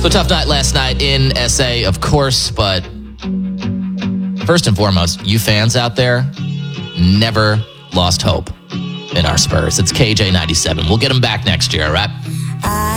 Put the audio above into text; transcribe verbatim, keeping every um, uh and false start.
So tough night last night in S A, of course, but first and foremost, you fans out there, never lost hope in our Spurs. It's K J ninety-seven. We'll get them back next year, all right?